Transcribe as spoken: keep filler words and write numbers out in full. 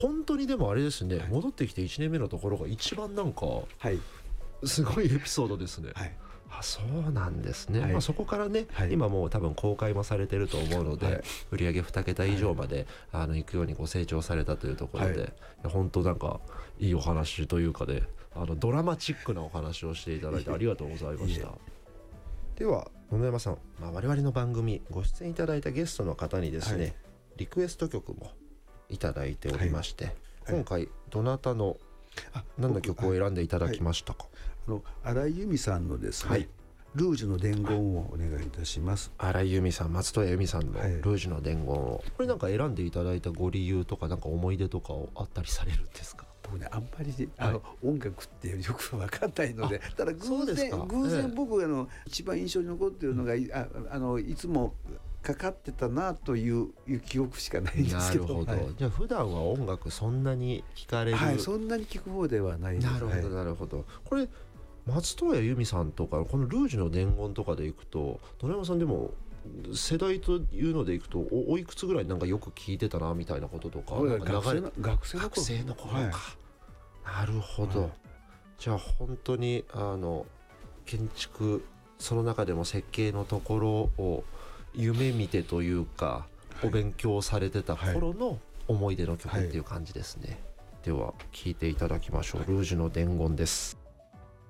本当にでもあれですね、 はい、 戻ってきていちねんめのところが一番なんか、はい、すごいエピソードですね。はい、あ、そうなんですね。はい、まあ、そこからね、はい、今もう多分公開もされてると思うので、はい、売上にけた以上まで、はい、あの行くようにご成長されたというところで、はい、いや本当なんかいいお話というかで、あのドラマチックなお話をしていただいてありがとうございました。では野々山さん、まあ、我々の番組ご出演いただいたゲストの方にですね、はい、リクエスト曲もいただいておりまして、はい、今回どなたの何の曲を選んでいただきましたか？ はい、あの荒井由実さんのですね、はい、ルージュの伝言をお願いいたします。 荒井由実さん、松任谷由実さんのルージュの伝言を、はい、これなんか選んでいただいたご理由とかなんか思い出とかをあったりされるんですか？ 僕ね、あんまりあの、はい、音楽ってよく分かんないので、ただ偶然偶然僕がの一番印象に残っているのが、うん、ああのいつもかかってたなという記憶しかないんですけど。なるほど、はい、じゃあ普段は音楽そんなに聴かれる、 はい、そんなに聴く方ではないです。 なるほどなるほど。これ松任谷由実さんとかこのルージュの伝言とかでいくと、野々山さんでも世代というのでいくと お, おいくつぐらいなんかよく聞いてたなみたいなこととか、なんか学生の学生の頃、 学生の頃か、はい、なるほど、はい、じゃあ本当にあの建築その中でも設計のところを夢見てというか、はい、お勉強されてた頃の思い出の曲っていう感じですね。はい、では聴いていただきましょう。ルージュの伝言です。